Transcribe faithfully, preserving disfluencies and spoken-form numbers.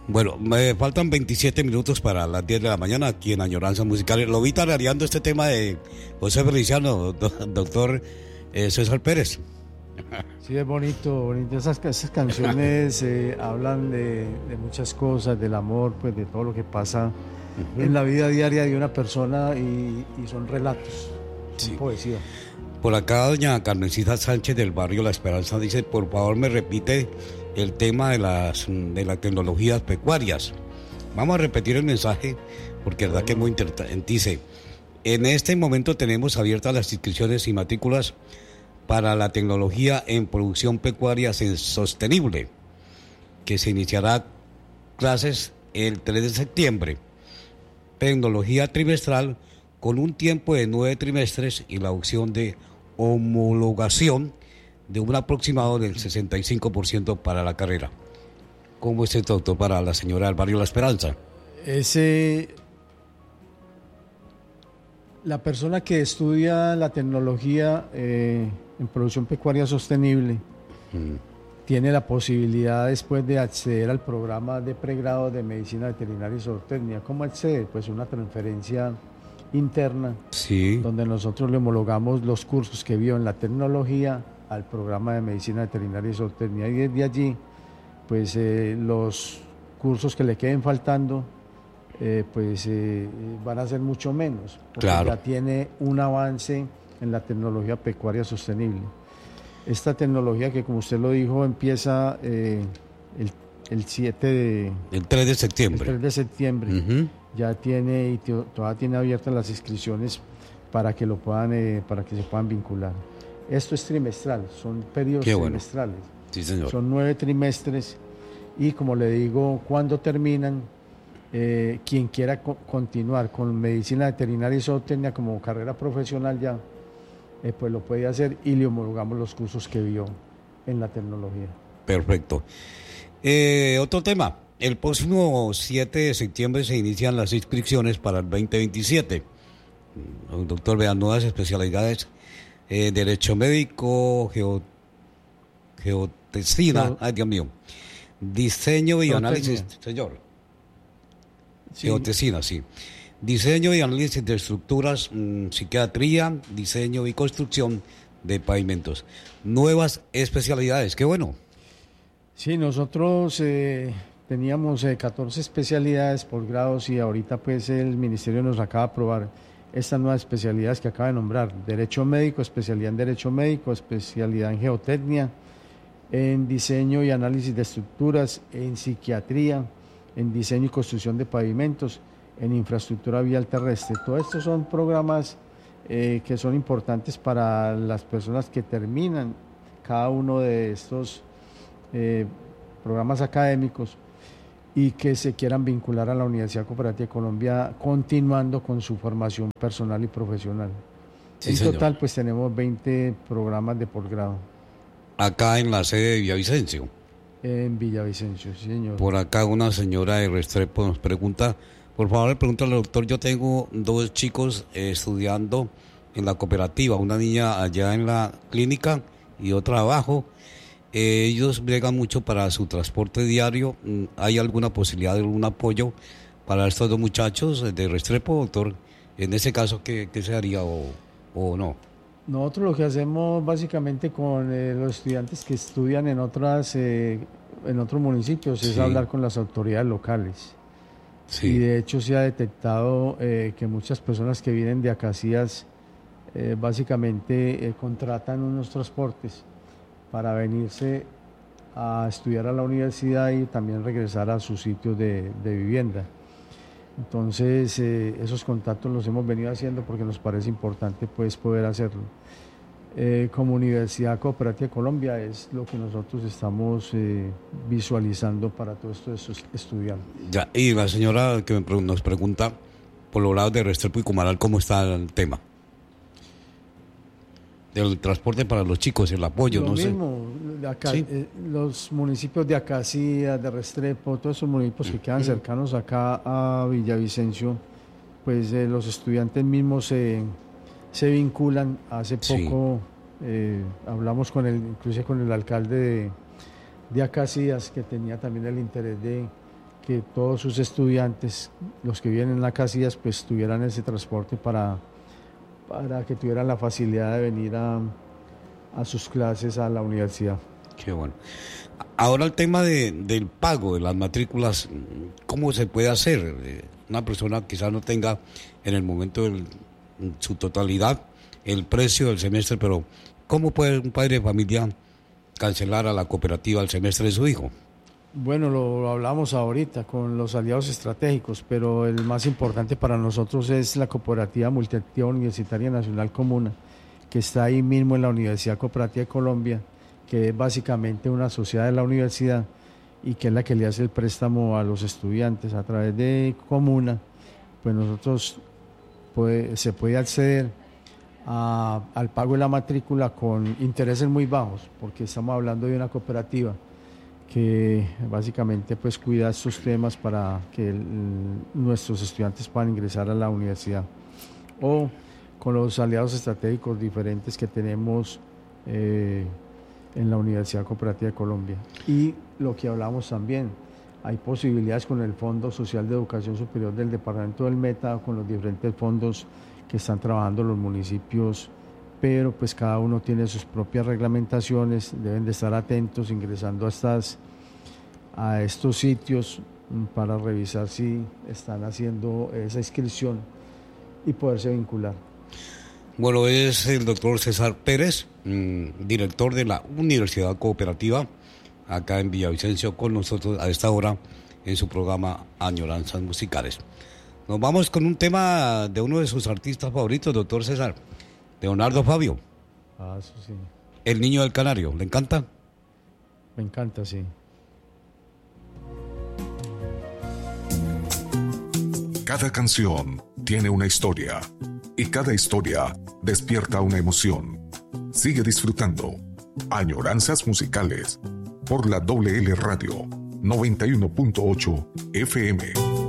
Bueno, me faltan veintisiete minutos para las diez de la mañana aquí en Añoranza Musical. Lo vi tarareando este tema de José Feliciano, do, doctor eh, César Pérez. Sí, es bonito, bonito. Esas, esas canciones eh, hablan de, de muchas cosas, del amor, pues de todo lo que pasa uh-huh. en la vida diaria de una persona y, y son relatos, son sí. poesía. Por acá doña Carmencita Sánchez del barrio La Esperanza dice, por favor me repite el tema de las, de las tecnologías pecuarias. Vamos a repetir el mensaje porque la verdad que es muy interesante. Dice, en este momento tenemos abiertas las inscripciones y matrículas para la tecnología en producción pecuaria sostenible, que se iniciará clases el tres de septiembre. Tecnología trimestral con un tiempo de nueve trimestres y la opción de homologación de un aproximado del sesenta y cinco por ciento para la carrera. ¿Cómo es esto, doctor, para la señora del barrio La Esperanza? Ese, la persona que estudia la tecnología eh, en producción pecuaria sostenible hmm. tiene la posibilidad después de acceder al programa de pregrado de medicina veterinaria y zootecnia. ¿Cómo accede? Pues una transferencia interna, sí. donde nosotros le homologamos los cursos que vio en la tecnología al programa de medicina veterinaria y zootecnia, y desde allí pues eh, los cursos que le queden faltando eh, pues eh, van a ser mucho menos, porque claro. ya tiene un avance en la tecnología pecuaria sostenible. Esta tecnología que, como usted lo dijo, empieza eh, el, el siete de... El tres de septiembre. El tres de septiembre. Uh-huh. Ya tiene, y t- todavía tiene abiertas las inscripciones para que lo puedan, eh, para que se puedan vincular. Esto es trimestral, son periodos Qué bueno. trimestrales. Sí, señor. Son nueve trimestres y, como le digo, cuando terminan, eh, quien quiera co- continuar con medicina veterinaria y zootecnia como carrera profesional ya, eh, pues lo puede hacer y le homologamos los cursos que vio en la tecnología. Perfecto. Eh, otro tema. El próximo siete de septiembre se inician las inscripciones para el veinte veintisiete. Doctor, vean, nuevas especialidades, eh, Derecho Médico, geo, Geotecnia, no. ay Dios mío, Diseño y Geotecnia. Análisis, señor. Sí. Geotecnia, sí. Diseño y análisis de estructuras, mmm, psiquiatría, diseño y construcción de pavimentos. Nuevas especialidades, qué bueno. Sí, nosotros... Eh... Teníamos eh, catorce especialidades, posgrados, y ahorita pues el Ministerio nos acaba de aprobar estas nuevas especialidades que acaba de nombrar. Derecho Médico, especialidad en Derecho Médico, especialidad en Geotecnia, en Diseño y Análisis de Estructuras, en Psiquiatría, en Diseño y Construcción de Pavimentos, en Infraestructura Vial Terrestre. Todos estos son programas eh, que son importantes para las personas que terminan cada uno de estos eh, programas académicos y que se quieran vincular a la Universidad Cooperativa de Colombia, continuando con su formación personal y profesional. Sí, en señor. Total, pues tenemos veinte programas de posgrado. Acá en la sede de Villavicencio. En Villavicencio, sí, señor. Por acá una señora de Restrepo nos pregunta, por favor, le pregunto al doctor, yo tengo dos chicos eh, estudiando en la cooperativa, una niña allá en la clínica y otra abajo. Eh, ellos bregan mucho para su transporte diario. ¿Hay alguna posibilidad de algún apoyo para estos dos muchachos de Restrepo, doctor? En ese caso, ¿qué, qué se haría o, o no? Nosotros lo que hacemos básicamente con eh, los estudiantes que estudian en otras eh, en otros municipios sí. es hablar con las autoridades locales. Sí. Y de hecho se ha detectado eh, que muchas personas que vienen de Acacías eh, básicamente eh, contratan unos transportes para venirse a estudiar a la universidad y también regresar a sus sitios de, de vivienda. Entonces, eh, esos contactos los hemos venido haciendo porque nos parece importante pues, poder hacerlo. Eh, como Universidad Cooperativa de Colombia es lo que nosotros estamos eh, visualizando para todos estos estudiantes. Ya, y la señora que nos pregunta por los lados de Restrepo y Comaral, ¿cómo está el tema? Del transporte para los chicos, el apoyo, lo no mismo, sé. Acá, ¿Sí? eh, los municipios de Acacías, de Restrepo, todos esos municipios que quedan cercanos acá a Villavicencio, pues eh, los estudiantes mismos se, se vinculan. Hace poco sí. eh, hablamos con el, incluso con el alcalde de, de Acacías, que tenía también el interés de, que todos sus estudiantes, los que vienen a Casillas, pues tuvieran ese transporte para, para que tuvieran la facilidad de venir a, a sus clases a la universidad. Qué bueno. Ahora el tema de, del pago de las matrículas, ¿cómo se puede hacer? Una persona quizás no tenga en el momento de su totalidad el precio del semestre, pero ¿cómo puede un padre de familia cancelar a la cooperativa el semestre de su hijo? Bueno, lo, lo hablamos ahorita con los aliados estratégicos, pero el más importante para nosotros es la Cooperativa Multiactiva Universitaria Nacional Comuna, que está ahí mismo en la Universidad Cooperativa de Colombia, que es básicamente una sociedad de la universidad y que es la que le hace el préstamo a los estudiantes a través de Comuna. Pues nosotros puede, se puede acceder a, al pago de la matrícula con intereses muy bajos, porque estamos hablando de una cooperativa que básicamente pues cuida estos temas para que el, nuestros estudiantes puedan ingresar a la universidad, o con los aliados estratégicos diferentes que tenemos eh, en la Universidad Cooperativa de Colombia. Y lo que hablamos también, hay posibilidades con el Fondo Social de Educación Superior del Departamento del Meta, con los diferentes fondos que están trabajando los municipios, pero pues cada uno tiene sus propias reglamentaciones, deben de estar atentos ingresando a, estas, a estos sitios para revisar si están haciendo esa inscripción y poderse vincular. Bueno, es el doctor César Pérez, mmm, director de la Universidad Cooperativa, acá en Villavicencio, con nosotros a esta hora en su programa Añoranzas Musicales. Nos vamos con un tema de uno de sus artistas favoritos, doctor César, Leonardo Fabio. Ah, eso sí. El Niño del Canario, ¿le encanta? Me encanta, sí. Cada canción tiene una historia y cada historia despierta una emoción. Sigue disfrutando Añoranzas Musicales por la W L Radio noventa y uno punto ocho F M.